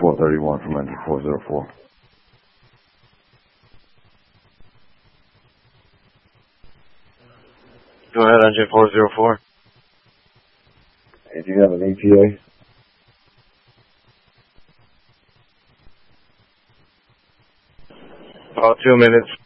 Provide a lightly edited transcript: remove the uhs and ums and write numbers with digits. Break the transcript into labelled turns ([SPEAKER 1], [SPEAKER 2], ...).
[SPEAKER 1] 431 from engine 404.
[SPEAKER 2] Go ahead, engine 404.
[SPEAKER 1] Hey, do you have an ETA?
[SPEAKER 2] About 2 minutes.